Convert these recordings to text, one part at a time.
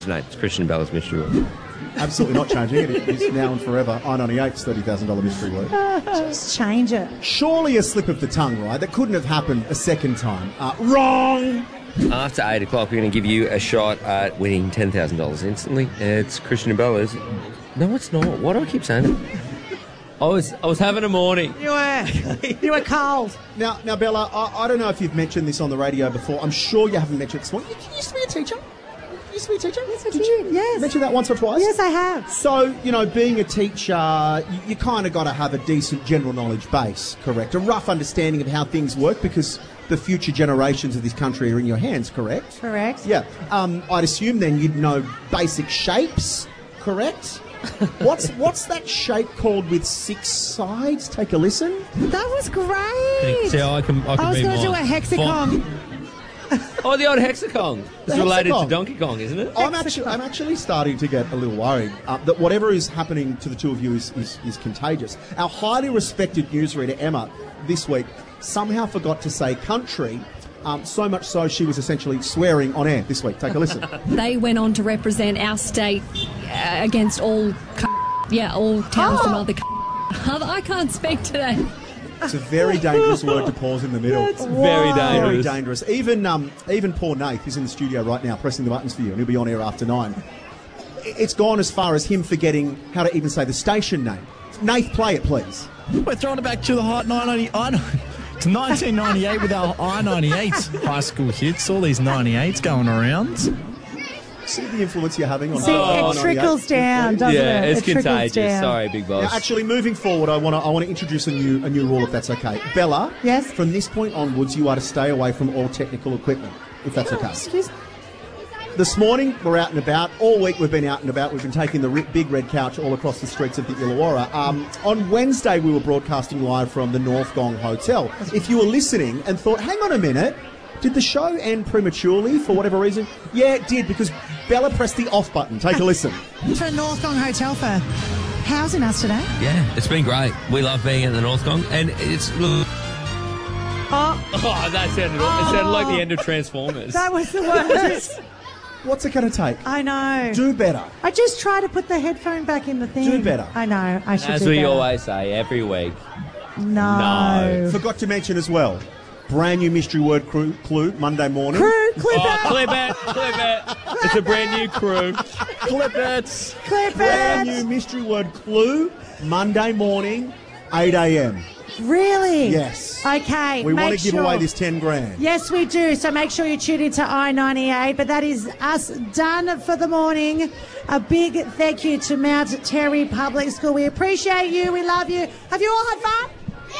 tonight. It's Christian Bella's Mystery Word. Absolutely not changing it. It is now and forever I-98's $30,000 mystery word. Just change it. Surely a slip of the tongue, right? That couldn't have happened a second time. Wrong! After 8 o'clock, we're going to give you a shot at winning $10,000 instantly. It's Christian Bella's. No, it's not. Why do I keep saying it? I was having a morning. You were cold. Now, Bella, I don't know if you've mentioned this on the radio before. I'm sure you haven't mentioned it this morning. You used to be a teacher. Yes, I did. Yes. Mention that once or twice? Yes, I have. So, being a teacher, you kind of got to have a decent general knowledge base, correct? A rough understanding of how things work because the future generations of this country are in your hands, correct? Correct. Yeah. I'd assume then you'd know basic shapes, correct? What's that shape called with 6 sides? Take a listen. That was great. See, I can I was be going to do a mine. hexagon. Oh, the old hexagon. It's The related hexagon. to Donkey Kong, isn't it? I'm actually starting to get a little worried that whatever is happening to the two of you is contagious. Our highly respected newsreader, Emma, this week somehow forgot to say country, so much so she was essentially swearing on air this week. Take a listen. They went on to represent our state against all towns and other I can't speak today. It's a very dangerous word to pause in the middle. It's very dangerous. Very dangerous. Even poor Nath is in the studio right now pressing the buttons for you, and he'll be on air after 9. It's gone as far as him forgetting how to even say the station name. Nath, play it, please. We're throwing it back to the hot 1998 with our I-98 high school hits. All these 98s going around. See the influence you're having on See, it trickles down, doesn't it? Yeah, it's It trickles contagious. down. Sorry, big boss. Now, actually, moving forward, I want to introduce a new rule, if that's okay. Bella, Yes? from this point onwards, you are to stay away from all technical equipment, if that's okay. Excuse me. This morning, we're out and about. All week, we've been out and about. We've been taking the big red couch all across the streets of the Illawarra. On Wednesday, we were broadcasting live from the North Gong Hotel. If you were listening and thought, hang on a minute, did the show end prematurely for whatever reason? Yeah, it did, because Bella pressed the off button. Take a listen. For North Gong Hotel for housing us today. Yeah, it's been great. We love being at the North Gong, and it's... Oh, that sounded like the end of Transformers. That was the worst. What's it going to take? I know. Do better. I just try to put the headphone back in the thing. Do better. I know. I should As do we better. always say, every week. No. Forgot to mention as well, brand new mystery word clue Monday morning. Clip Clip it. It's a brand new crew. Clip it. Clip Brand it. new mystery word clue Monday morning, 8 a.m. Really? Yes. Okay. We want make to give sure. away this 10 grand. Yes, we do. So make sure you tune into I-98. But that is us done for the morning. A big thank you to Mount Terry Public School. We appreciate you. We love you. Have you all had fun?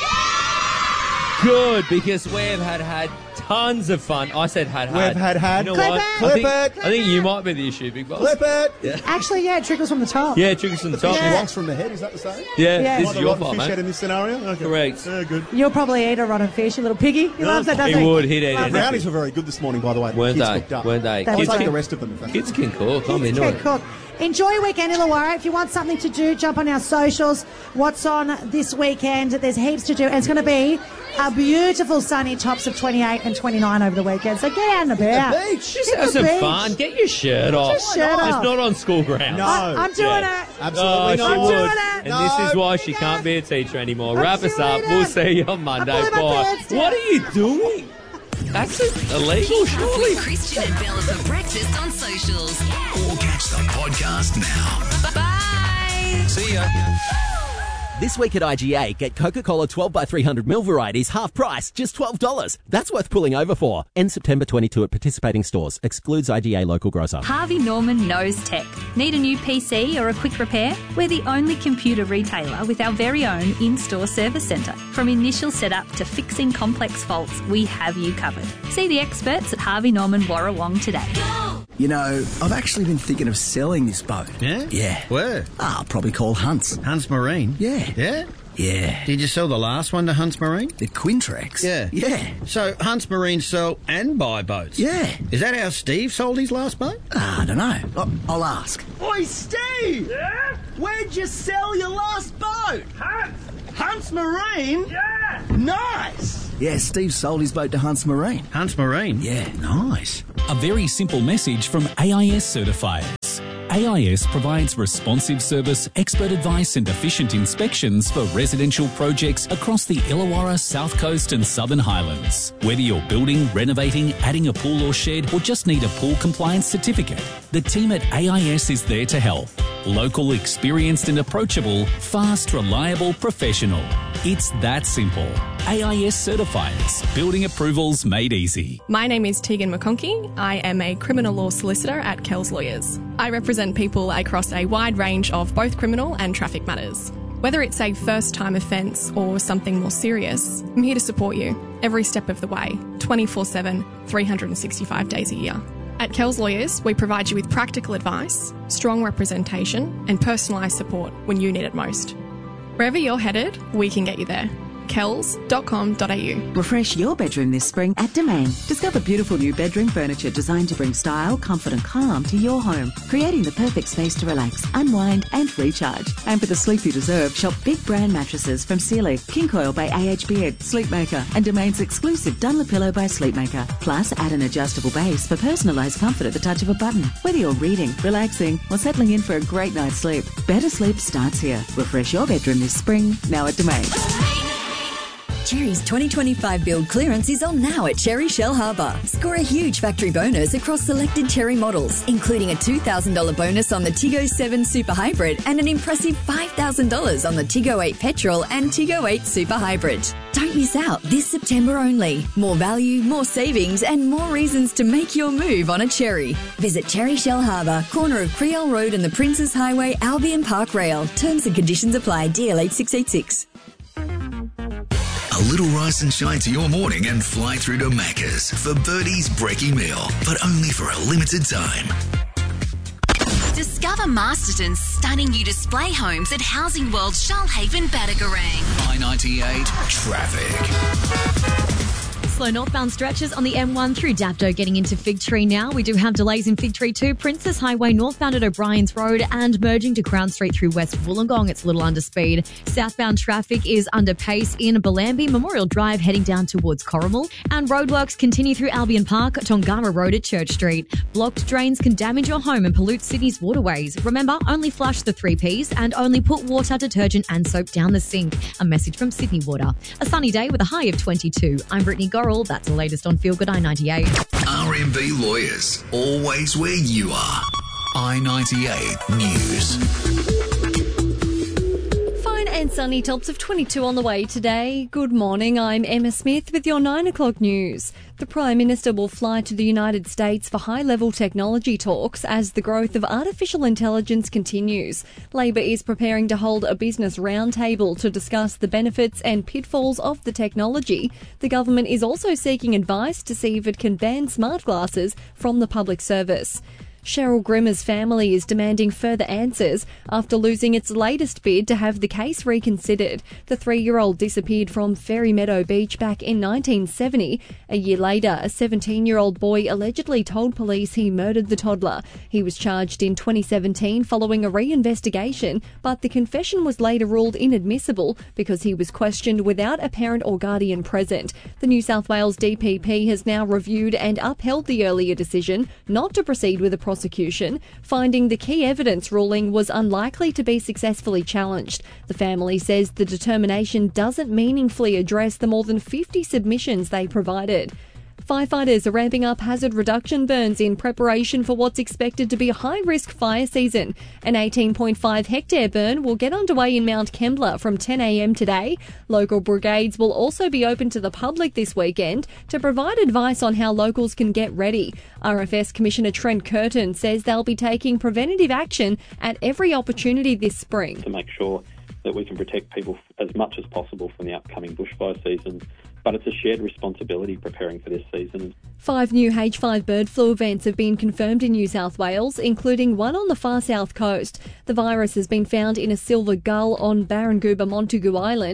Good, because we've had tons of fun. I said had. We've had. You know Clip what? it. Clip I it. think you might be the issue, big boss. Clip it. Actually, yeah, it trickles from the top. Yeah, triggers from the top. Fish Yeah, wants from the head, is that the same? Yeah. this Like is the your rotten fault, fish head mate. in this scenario? Okay. Correct. Yeah, good. You'll probably eat a rotten fish, you little piggy. He loves that, doesn't He he? would. He'd eat Loves it. The brownies were very good this morning, by the way. The Weren't kids they? cooked up. Weren't they? They I'll were take great. the rest of them. If that's Kids can cook. I'm into Okay, it. cool. Enjoy your weekend, Illawarra. If you want something to do, jump on our socials. What's on this weekend? There's heaps to do. And it's going to be a beautiful sunny tops of 28 and 29 over the weekend. So get out and about. the beach. Just Hit have the some beach. fun. Get your shirt off. Just shirt off. It's not on school grounds. No. I'm doing Yeah. it. Absolutely she not. I'm would. doing it. And this is No. why she can't be a teacher anymore. I'm Wrap us doing up. it. We'll see you on Monday. I'm pulling my Bye. pants down. What are you doing? That's illegal, Keep up surely. with Christian and Bella for breakfast on socials. Or catch the podcast now. Bye. See ya. This week at IGA, get Coca-Cola 12 by 300ml varieties half price, just $12. That's worth pulling over for. End September 22 at participating stores. Excludes IGA local grocer. Harvey Norman knows tech. Need a new PC or a quick repair? We're the only computer retailer with our very own in-store service centre. From initial setup to fixing complex faults, we have you covered. See the experts at Harvey Norman Warrawong today. You know, I've actually been thinking of selling this boat. Yeah? Yeah. Where? I'll probably call Hunts. Hunts Marine? Yeah. Yeah? Yeah. Did you sell the last one to Hunts Marine? The Quintrex? Yeah. Yeah. So Hunts Marine sell and buy boats? Yeah. Is that how Steve sold his last boat? I don't know. I'll ask. Oi, Steve! Yeah? Where'd you sell your last boat? Hunts Marine? Yeah! Nice! Yeah, Steve sold his boat to Hunts Marine. Hunts Marine? Yeah. Nice. A very simple message from AIS certifiers. AIS provides responsive service, expert advice and efficient inspections for residential projects across the Illawarra, South Coast and Southern Highlands. Whether you're building, renovating, adding a pool or shed, or just need a pool compliance certificate, the team at AIS is there to help. Local, experienced and approachable, fast, reliable, professional. It's that simple. AIS certifiers, building approvals made easy. My name is Tegan McConkey. I am a criminal law solicitor at Kells Lawyers. I represent people across a wide range of both criminal and traffic matters. Whether it's a first-time offence or something more serious, I'm here to support you every step of the way, 24/7, 365 days a year. At Kells Lawyers, we provide you with practical advice, strong representation and personalised support when you need it most. Wherever you're headed, we can get you there. kells.com.au. Refresh your bedroom this spring at Domain. Discover beautiful new bedroom furniture designed to bring style, comfort and calm to your home, creating the perfect space to relax, unwind and recharge. And for the sleep you deserve, shop big brand mattresses from Sealy, King Coil by AH Beard, Sleepmaker and Domain's exclusive Dunlopillow by Sleepmaker. Plus, add an adjustable base for personalised comfort at the touch of a button. Whether you're reading, relaxing or settling in for a great night's sleep, better sleep starts here. Refresh your bedroom this spring, now at Domain. Cherry's 2025 build clearance is on now at Cherry Shellharbour. Score a huge factory bonus across selected Cherry models, including a $2,000 bonus on the Tiggo 7 Super Hybrid and an impressive $5,000 on the Tiggo 8 Petrol and Tiggo 8 Super Hybrid. Don't miss out this September only. More value, more savings and more reasons to make your move on a Cherry. Visit Cherry Shellharbour, corner of Creole Road and the Princes Highway, Albion Park Rail. Terms and conditions apply. DL 8686. A little rise and shine to your morning and fly through to Macca's for Birdie's Brekkie Meal, but only for a limited time. Discover Masterton's stunning new display homes at Housing World Shoalhaven, Batagaran. I-98 traffic. Slow northbound stretches on the M1 through Dapto getting into Fig Tree now. We do have delays in Fig Tree 2, Princess Highway northbound at O'Brien's Road and merging to Crown Street through West Wollongong. It's a little under speed. Southbound traffic is under pace in Bellambi, Memorial Drive heading down towards Corrimal. And roadworks continue through Albion Park, Tongara Road at Church Street. Blocked drains can damage your home and pollute Sydney's waterways. Remember, only flush the 3 Ps and only put water, detergent and soap down the sink. A message from Sydney Water. A sunny day with a high of 22. I'm Brittany Gorrell. That's the latest on Feel Good I-98. RMB Lawyers, always where you are. I-98 News. Fine and sunny, tops of 22 on the way today. Good morning, I'm Emma Smith with your 9 o'clock news. The Prime Minister will fly to the United States for high-level technology talks as the growth of artificial intelligence continues. Labor is preparing to hold a business roundtable to discuss the benefits and pitfalls of the technology. The government is also seeking advice to see if it can ban smart glasses from the public service. Cheryl Grimmer's family is demanding further answers after losing its latest bid to have the case reconsidered. The 3-year-old disappeared from Fairy Meadow Beach back in 1970. A year later, a 17-year-old boy allegedly told police he murdered the toddler. He was charged in 2017 following a re-investigation, but the confession was later ruled inadmissible because he was questioned without a parent or guardian present. The New South Wales DPP has now reviewed and upheld the earlier decision not to proceed with a prosecution, finding the key evidence ruling was unlikely to be successfully challenged. The family says the determination doesn't meaningfully address the more than 50 submissions they provided. Firefighters are ramping up hazard reduction burns in preparation for what's expected to be a high-risk fire season. An 18.5-hectare burn will get underway in Mount Kembla from 10 a.m. today. Local brigades will also be open to the public this weekend to provide advice on how locals can get ready. RFS Commissioner Trent Curtin says they'll be taking preventative action at every opportunity this spring. To make sure that we can protect people as much as possible from the upcoming bushfire season. But it's a shared responsibility preparing for this season. 5 new H5 bird flu events have been confirmed in New South Wales, including one on the far south coast. The virus has been found in a silver gull on Barangouba Montagu Island.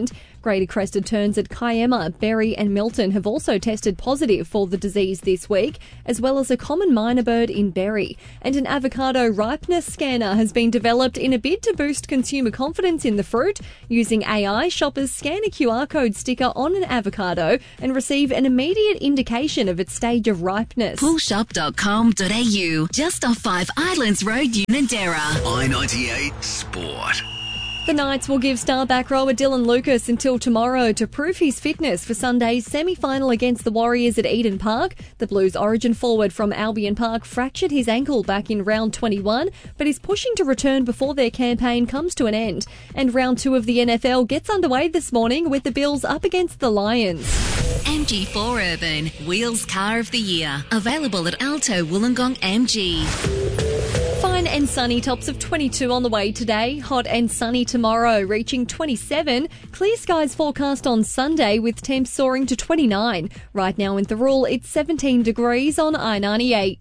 Greater Crested Terns at Kiama, Berry and Milton have also tested positive for the disease this week, as well as a common minor bird in Berry. And an avocado ripeness scanner has been developed in a bid to boost consumer confidence in the fruit. Using AI, shoppers scan a QR code sticker on an avocado and receive an immediate indication of its stage of ripeness. Pullshop.com.au, just off 5 Islands Road, Unanderra. I-98 Sport. The Knights will give star back rower Dylan Lucas until tomorrow to prove his fitness for Sunday's semi-final against the Warriors at Eden Park. The Blues origin forward from Albion Park fractured his ankle back in round 21, but is pushing to return before their campaign comes to an end. And round 2 of the NFL gets underway this morning with the Bills up against the Lions. MG4 Urban, Wheels Car of the Year. Available at Alto Wollongong MG. Fine and sunny, tops of 22 on the way today. Hot and sunny tomorrow, reaching 27. Clear skies forecast on Sunday with temps soaring to 29. Right now in Thirroul, it's 17 degrees on I-98.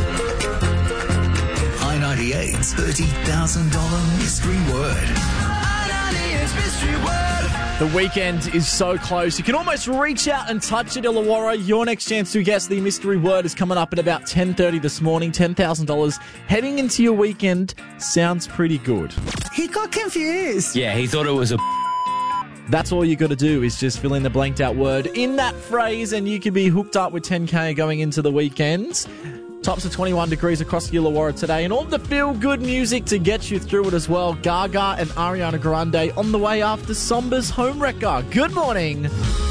I-98's $30,000 mystery word. I-98's mystery word. The weekend is so close. You can almost reach out and touch it, Illawarra. Your next chance to guess the mystery word is coming up at about 10:30 this morning. $10,000 heading into your weekend. Sounds pretty good. He got confused. Yeah, he thought it was a... That's all you got to do is just fill in the blanked out word in that phrase and you can be hooked up with 10K going into the weekend. Tops of 21 degrees across Illawarra today, and all the feel-good music to get you through it as well. Gaga and Ariana Grande on the way after Somber's Home Wrecker. Good morning.